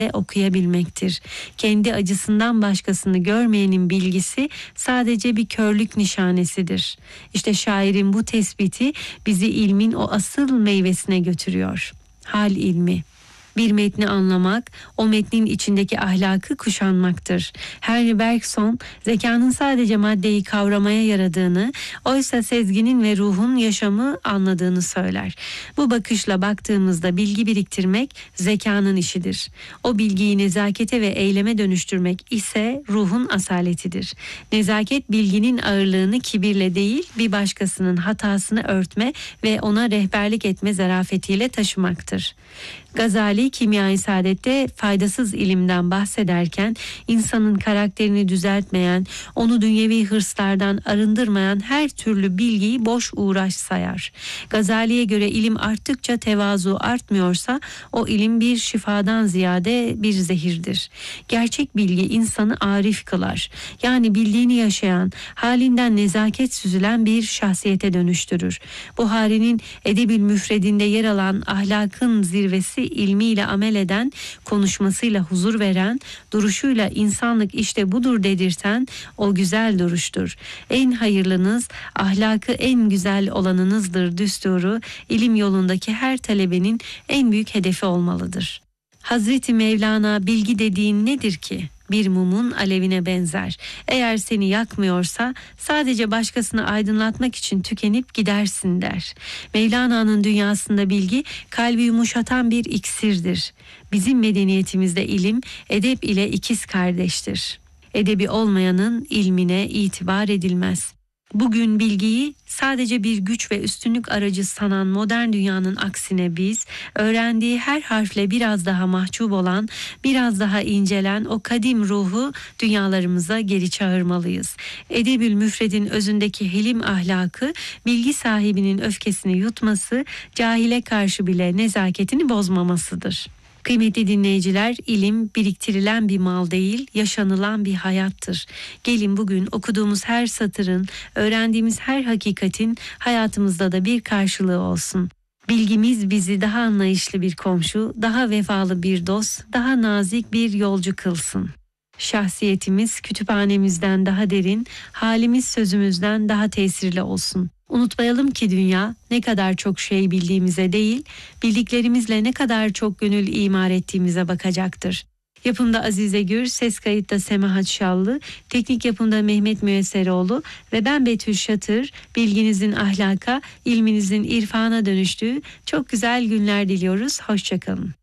okuyabilmektir. Kendi acısından başkasını görmeyenin bilgisi sadece bir körlük nişanesidir. İşte şairin bu tespiti bizi ilmin o asıl meyvesine götürüyor. Hal ilmi. Bir metni anlamak, o metnin içindeki ahlakı kuşanmaktır. Henry Bergson, zekanın sadece maddeyi kavramaya yaradığını, oysa sezginin ve ruhun yaşamı anladığını söyler. Bu bakışla baktığımızda bilgi biriktirmek zekanın işidir. O bilgiyi nezakete ve eyleme dönüştürmek ise ruhun asaletidir. Nezaket, bilginin ağırlığını kibirle değil, bir başkasının hatasını örtme ve ona rehberlik etme zarafetiyle taşımaktır. Gazali Kimya-i Saadet'te faydasız ilimden bahsederken insanın karakterini düzeltmeyen, onu dünyevi hırslardan arındırmayan her türlü bilgiyi boş uğraş sayar. Gazali'ye göre ilim arttıkça tevazu artmıyorsa o ilim bir şifadan ziyade bir zehirdir. Gerçek bilgi insanı arif kılar. Yani bildiğini yaşayan, halinden nezaket süzülen bir şahsiyete dönüştürür. Buhari'nin Edeb-ül Müfredinde yer alan ahlakın zirvesi ilmiyle amel eden, konuşmasıyla huzur veren, duruşuyla insanlık işte budur dedirten o güzel duruştur. En hayırlınız, ahlakı en güzel olanınızdır düsturu, ilim yolundaki her talebenin en büyük hedefi olmalıdır. Hazreti Mevlana, bilgi dediğin nedir ki? Bir mumun alevine benzer. Eğer seni yakmıyorsa sadece başkasını aydınlatmak için tükenip gidersin der. Mevlana'nın dünyasında bilgi kalbi yumuşatan bir iksirdir. Bizim medeniyetimizde ilim edep ile ikiz kardeştir. Edebi olmayanın ilmine itibar edilmez. Bugün bilgiyi sadece bir güç ve üstünlük aracı sanan modern dünyanın aksine biz, öğrendiği her harfle biraz daha mahcup olan, biraz daha incelen o kadim ruhu dünyalarımıza geri çağırmalıyız. Edeb-ül Müfred'in özündeki hilim ahlakı, bilgi sahibinin öfkesini yutması, cahile karşı bile nezaketini bozmamasıdır. Kıymetli dinleyiciler, ilim biriktirilen bir mal değil, yaşanılan bir hayattır. Gelin bugün okuduğumuz her satırın, öğrendiğimiz her hakikatin hayatımızda da bir karşılığı olsun. Bilgimiz bizi daha anlayışlı bir komşu, daha vefalı bir dost, daha nazik bir yolcu kılsın. Şahsiyetimiz kütüphanemizden daha derin, halimiz sözümüzden daha tesirli olsun. Unutmayalım ki dünya ne kadar çok şey bildiğimize değil, bildiklerimizle ne kadar çok gönül imar ettiğimize bakacaktır. Yapımda Azize Gür, ses kayıtta Semahat Şallı, teknik yapımda Mehmet Müesseroğlu ve ben Betül Şatır, bilginizin ahlaka, ilminizin irfana dönüştüğü çok güzel günler diliyoruz. Hoşçakalın.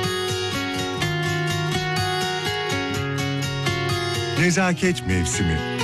Nezaket mevsimi.